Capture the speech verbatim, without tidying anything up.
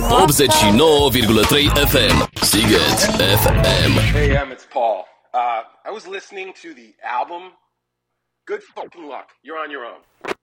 optzeci și nouă virgulă trei F M. Sighet F M. Hey, Em, it's Paul. Uh, I was listening to the album. Good fucking luck. You're on your own.